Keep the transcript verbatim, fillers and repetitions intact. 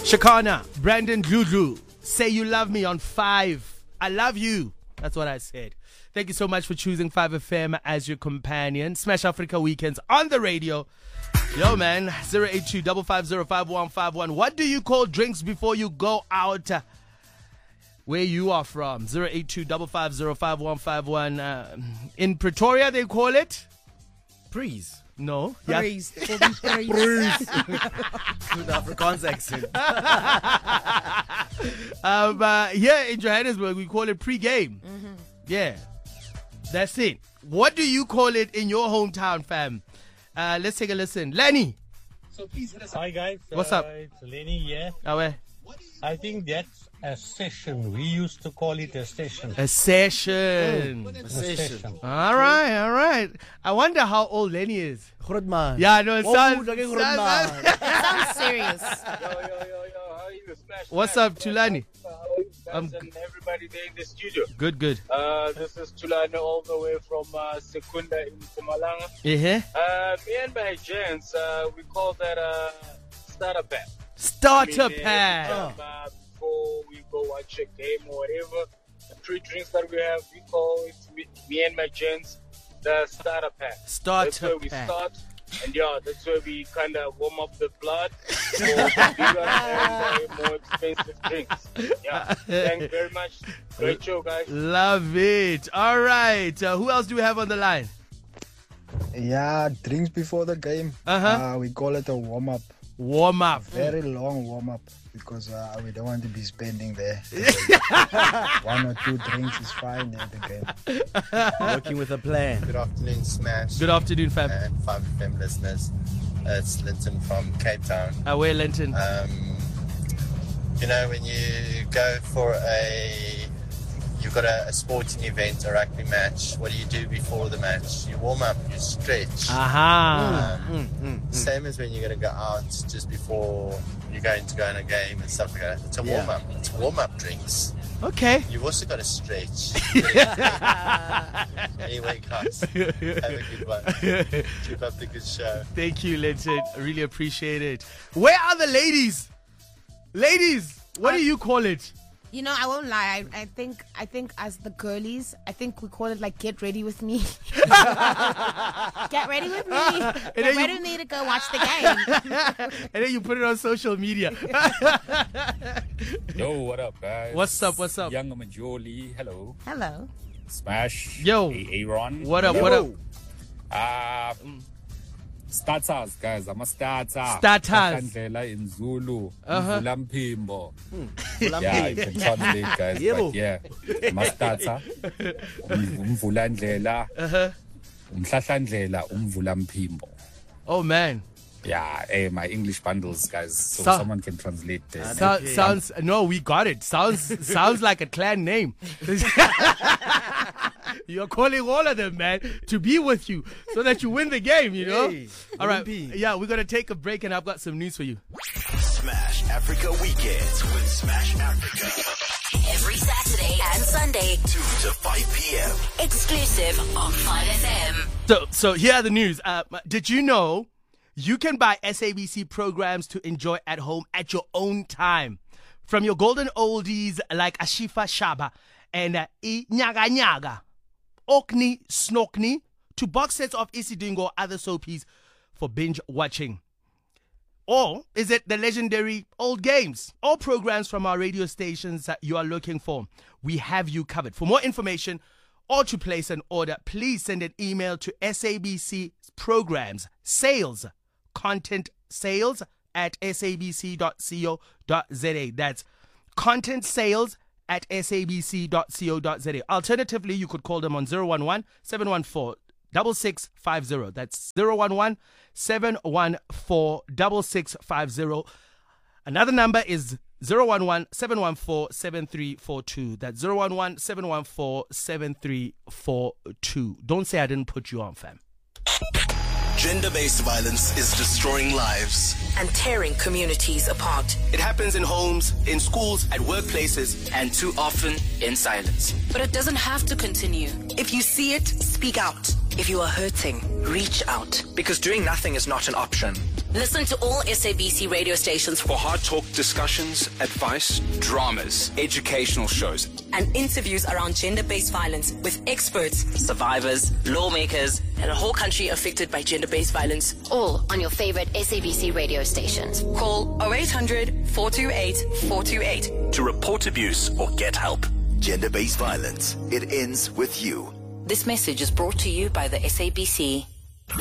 Shakana, Brandon Dludlu, Say You Love Me on five. I love you. That's what I said. Thank you so much for choosing five F M as your companion. Smash Africa Weekends on the radio. Yo, man, zero eight two, five five zero, five one five one. What do you call drinks before you go out? Uh, where you are from? zero eight two, five five zero, five one five one. Uh, in Pretoria, they call it? Breeze. No. Breeze. Yeah. Breeze. With Afrikaans accent. um, uh, here in Johannesburg, we call it pre-game. Mm-hmm. Yeah. That's it. What do you call it in your hometown, fam? Uh, let's take a listen. Lenny. So please hit us. Hi guys. What's uh, up? It's Lenny here. Oh, where? I think that's a session. We used to call it a session. A session. Oh, a session. All right, all right. I wonder how old Lenny is. Groot man. Yeah, no, it Oh, sounds, like a groot sounds, man. It sounds serious. Yo, yo, yo, yo, how are you? Smash, What's smash, up, Tulani? Uh, how are you guys Um, and everybody there in the studio? Good, good. Uh, this is Tulani all the way from uh, Secunda in Mpumalanga. Yeah. Uh, me and my gents, uh, we call that uh, starter pack. Starter I mean, pack. uh, uh, before we go watch a game or whatever, the pre drinks that we have, we call it, me, me and my gents, the starter pack. Starter That's where we pack. start. And yeah, that's where we kind of warm up the blood for the bigger and uh, more expensive drinks. Yeah, thank you very much. Great show, guys. Love it. All right. Uh, who else do we have on the line? Yeah, drinks before the game. Uh-huh. Uh, we call it a warm up. Warm up. Very long warm up because uh, we don't want to be spending there. One or two drinks is fine at the game. Working with a plan. Good afternoon, Smash. Good afternoon, fam. And five F M listeners. Uh, it's Linton from Cape Town. Uh, where, Linton? Um, you know, when you go for a, you've got a, a sporting event, a rugby match, what do you do before the match? You warm up, you stretch. Aha. Um, Mm, mm, mm. Same as when you're going to go out just before you're going to go in a game and stuff like that. It's a Yeah. warm up. It's warm up drinks. Okay. You've also got to stretch. Anyway, guys, have a good one. Keep up the good show. Thank you, Linton. I really appreciate it. Where are the ladies? Ladies, what do you call it? You know, I won't lie. I, I think, I think, as the girlies, I think we call it like "get ready with me." Get ready with me. Get then ready you- with me to go watch the game. And then you put it on social media. Yo, what up, guys? What's up, what's up? Young Majoli, hello. Hello. Smash. Yo. Hey, Aaron. What up, what up? Ah, starters, guys. I'm a starter. Starters. Kandlela in Zulu. Uh-huh. Mvulampimbo. Yeah, I can translate, guys. Yebo. But yeah, I'm a starter. Umvulandlela. Uh-huh. Umhlahlandlela. Umvulampimbo. Oh, man. Yeah, hey, my English bundles, guys. So, So- someone can translate this. So, sounds, no, we got it. Sounds sounds like a clan name. You're calling all of them, man, to be with you so that you win the game, you know? Hey, all right. be. Yeah, we're going to take a break and I've got some news for you. Smash Africa Weekends with Smash Africa. Every Saturday and Sunday, two to five p.m. exclusive on five F M. So, so here are the news. Uh, did you know you can buy S A B C programs to enjoy at home at your own time? From your golden oldies like Ashifa Shaba and uh, I Nyaga Nyaga, Okni Snokni, to box sets of Isidingo or other soapies for binge watching. Or is it the legendary old games? All programs from our radio stations that you are looking for, we have you covered. For more information or to place an order, please send an email to S A B C Programs Sales, Content Sales at s a b c dot co dot z a. That's content sales at s a b c dot co dot z a. Alternatively, you could call them on zero one one, seven one four, six six five zero. That's zero one one, seven one four, six six five zero. Another number is zero one one, seven one four, seven three four two. That's zero one one, seven one four, seven three four two. Don't say I didn't put you on, fam. Gender-based violence is destroying lives and tearing communities apart. It happens in homes, in schools, at workplaces, and too often in silence. But it doesn't have to continue. If you see it, speak out. If you are hurting, reach out. Because doing nothing is not an option. Listen to all S A B C radio stations For hard talk discussions, advice, dramas, educational shows, and interviews around gender-based violence with experts, survivors, lawmakers, and a whole country affected by gender-based violence. All on your favorite S A B C radio stations. Call oh eight hundred, four two eight, four two eight. to report abuse or get help. Gender-based violence. It ends with you. This message is brought to you by the S A B C.